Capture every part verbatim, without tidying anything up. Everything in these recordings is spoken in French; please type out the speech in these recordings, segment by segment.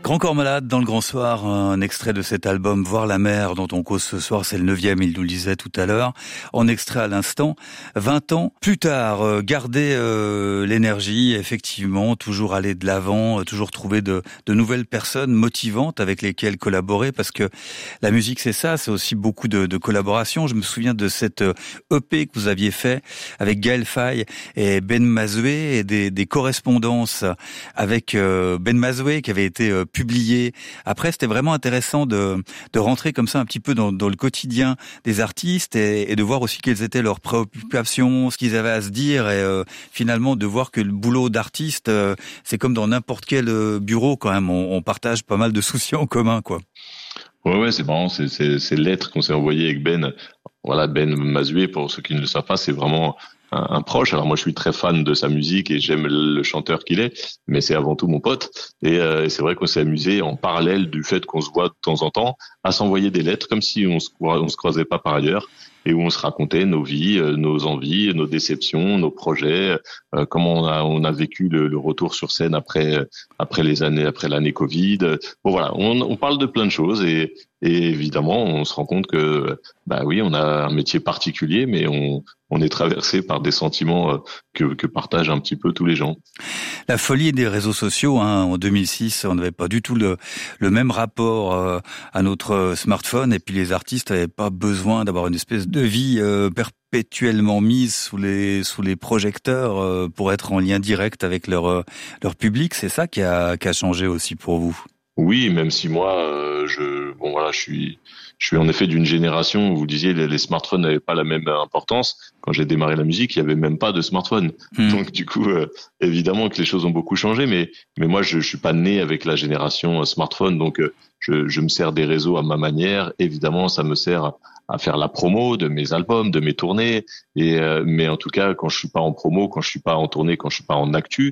Grand Corps Malade dans le Grand Soir, un extrait de cet album Voir la mer dont on cause ce soir, c'est le neuvième, il nous le disait tout à l'heure. En extrait à l'instant, vingt ans plus tard, euh, garder euh, l'énergie, effectivement, toujours aller de l'avant, euh, toujours trouver de, de nouvelles personnes motivantes avec lesquelles collaborer, parce que la musique c'est ça, c'est aussi beaucoup de, de collaboration. Je me souviens de cette E P que vous aviez fait avec Gaël Faye et Ben Mazoué, et des, des correspondances avec euh, Ben Mazoué qui avait été euh, publié. Après, c'était vraiment intéressant de, de rentrer comme ça un petit peu dans, dans le quotidien des artistes et, et de voir aussi quelles étaient leurs préoccupations, ce qu'ils avaient à se dire, et euh, finalement de voir que le boulot d'artiste, euh, c'est comme dans n'importe quel bureau quand même. On, on partage pas mal de soucis en commun, quoi. Ouais, ouais, c'est marrant, c'est, c'est, c'est lettres qu'on s'est envoyées avec Ben. Voilà, Ben Mazoué, pour ceux qui ne le savent pas, c'est vraiment un, un proche. Alors moi, je suis très fan de sa musique et j'aime le chanteur qu'il est, mais c'est avant tout mon pote. Et euh, c'est vrai qu'on s'est amusé en parallèle du fait qu'on se voit de temps en temps à s'envoyer des lettres comme si on se, on se croisait pas par ailleurs, et où on se racontait nos vies, nos envies, nos déceptions, nos projets, euh, comment on a on a vécu le, le retour sur scène après après les années après l'année Covid. Bon voilà, on, on parle de plein de choses et et évidemment on se rend compte que bah oui, on a un métier particulier, mais on on est traversé par des sentiments que que partagent un petit peu tous les gens. La folie des réseaux sociaux, hein, en deux mille six, on n'avait pas du tout le le même rapport euh, à notre smartphone, et puis les artistes n'avaient pas besoin d'avoir une espèce de vie euh, perpétuellement mise sous les sous les projecteurs euh, pour être en lien direct avec leur euh, leur public. C'est ça qui a qui a changé aussi pour vous. Oui, même si moi, euh, je bon voilà, je suis je suis en effet d'une génération où vous disiez les, les smartphones n'avaient pas la même importance. Quand j'ai démarré la musique, il y avait même pas de smartphone. Mmh. Donc du coup, euh, évidemment que les choses ont beaucoup changé, mais mais moi je, je suis pas né avec la génération smartphone, donc euh, je je me sers des réseaux à ma manière. Évidemment, ça me sert à faire la promo de mes albums, de mes tournées, et euh, mais en tout cas, quand je suis pas en promo, quand je suis pas en tournée, quand je suis pas en actu,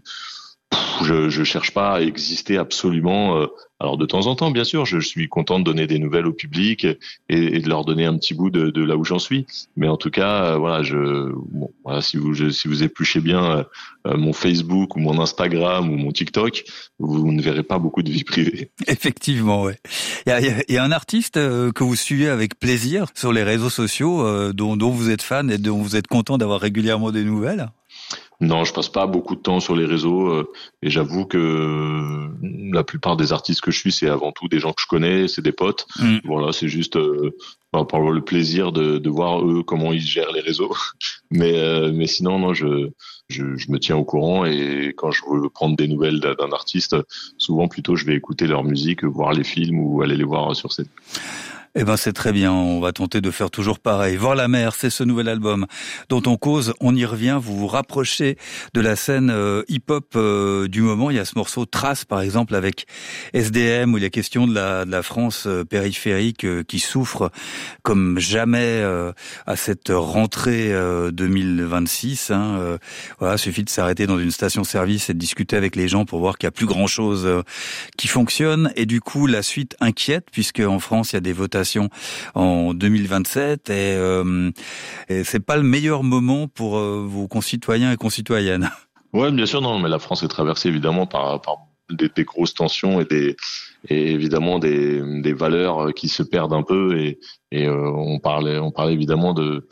je je cherche pas à exister absolument. Euh, alors de temps en temps, bien sûr, je, je suis content de donner des nouvelles au public et, et de leur donner un petit bout de, de là où j'en suis. Mais en tout cas, euh, voilà, je bon, voilà, si vous je, si vous épluchez bien euh, mon Facebook ou mon Instagram ou mon TikTok, vous ne verrez pas beaucoup de vie privée. Effectivement, ouais. Il y a, il y a un artiste euh, que vous suivez avec plaisir sur les réseaux sociaux, euh, dont, dont vous êtes fan et dont vous êtes content d'avoir régulièrement des nouvelles? Non, je passe pas beaucoup de temps sur les réseaux euh, et j'avoue que la plupart des artistes que je suis, c'est avant tout des gens que je connais, c'est des potes. Mmh. Voilà, c'est juste euh, par le plaisir de, de voir eux comment ils gèrent les réseaux. Mais euh, mais sinon, non, je, je je me tiens au courant, et quand je veux prendre des nouvelles d'un artiste, souvent plutôt je vais écouter leur musique, voir les films ou aller les voir sur scène. Eh ben c'est très bien, on va tenter de faire toujours pareil. Voir la mer, c'est ce nouvel album dont on cause, on y revient, vous vous rapprochez de la scène euh, hip-hop euh, du moment. Il y a ce morceau Trace par exemple avec S D M, où il y a question de la, de la France euh, périphérique euh, qui souffre comme jamais euh, à cette rentrée euh, deux mille vingt-six. Hein, euh, voilà, suffit de s'arrêter dans une station-service et de discuter avec les gens pour voir qu'il n'y a plus grand-chose euh, qui fonctionne. Et du coup, la suite inquiète, puisque en France, il y a des votations en deux mille vingt-sept, et, euh, et c'est pas le meilleur moment pour euh, vos concitoyens et concitoyennes. Ouais, bien sûr, non, mais la France est traversée évidemment par, par des, des grosses tensions et des et évidemment des, des valeurs qui se perdent un peu, et, et euh, on parlait on parlait évidemment de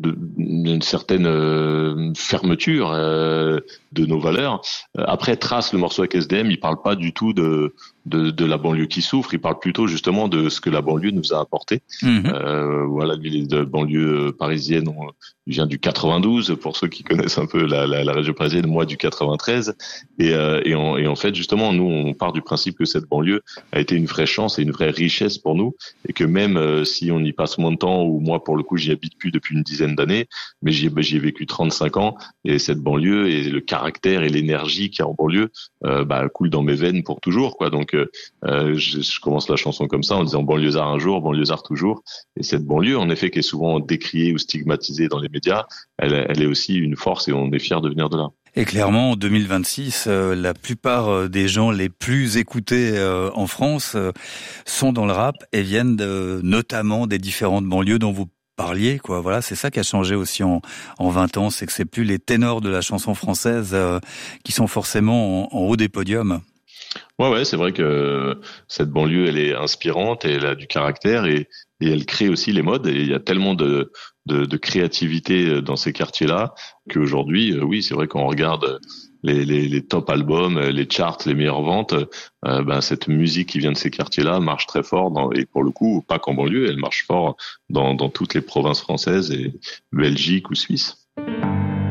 d'une certaine euh, fermeture euh, de nos valeurs. Après, Trace, le morceau avec S D M, il parle pas du tout de de, de la banlieue qui souffre, il parle plutôt justement de ce que la banlieue nous a apporté. Mmh. Euh, voilà, lui, de banlieue parisienne, on, il vient du quatre-vingt-douze, pour ceux qui connaissent un peu la, la, la région parisienne, moi du quatre-vingt-treize, et, euh, et, en, et en fait, justement, nous, on part du principe que cette banlieue a été une vraie chance et une vraie richesse pour nous, et que même euh, si on y passe moins de temps, ou moi, pour le coup, j'y habite plus depuis une dizaine d'années, mais j'y, j'y ai vécu trente-cinq ans, et cette banlieue et le caractère et l'énergie qu'il y a en banlieue euh, bah, coule dans mes veines pour toujours, quoi. Donc euh, je, je commence la chanson comme ça en disant banlieusard un jour, banlieusard toujours. Et cette banlieue, en effet, qui est souvent décriée ou stigmatisée dans les médias, elle, elle est aussi une force, et on est fiers de venir de là. Et clairement, en deux mille vingt-six, euh, la plupart des gens les plus écoutés euh, en France euh, sont dans le rap et viennent de, notamment des différentes banlieues dont vous parliez, quoi. Voilà, c'est ça qui a changé aussi en, en vingt ans, c'est que c'est plus les ténors de la chanson française euh, qui sont forcément en, en haut des podiums. Ouais, ouais, c'est vrai que cette banlieue, elle est inspirante et elle a du caractère et, et elle crée aussi les modes. Et il y a tellement de, de, de créativité dans ces quartiers-là qu'aujourd'hui, euh, oui, c'est vrai qu'on regarde les, les, les top albums, les charts, les meilleures ventes. Euh, ben, cette musique qui vient de ces quartiers-là marche très fort dans, et pour le coup, pas qu'en banlieue, elle marche fort dans, dans toutes les provinces françaises et Belgique ou Suisse.